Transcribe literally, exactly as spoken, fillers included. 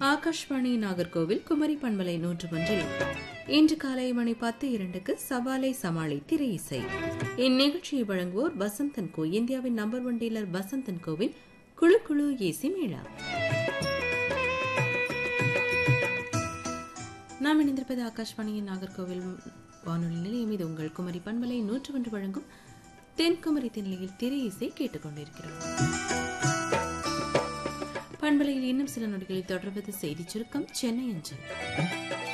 ஆகாஷ்வாணி நாகர்கோவில் குமரி பண்பலை நூற்று ஒன்றில் இன்று காலை மணி பத்து இரண்டுக்கு சவாலை சமாளி திரை இசை. இந்நிகழ்ச்சியை வழங்குவோர் வசந்தன் கோ, இந்தியாவின் number one dealer Vasanthan CoWIN குழு குழு ஏசி மேளா. நாம் இணைந்திருப்பது ஆகாஷ்வாணியின் நாகர்கோவில் வானொலி நிலையம். இது உங்கள் குமரி பண்பலை நூற்று ஒன்று வழங்கும் தென்குமரி திணையில் திரை இசை கேட்டுக் கொண்டிருக்கிறோம். பண்பலையில் இன்னும் சில நொடிகளில் தொடர்வது செய்திச் சுருக்கம் சென்னை அஞ்சல்.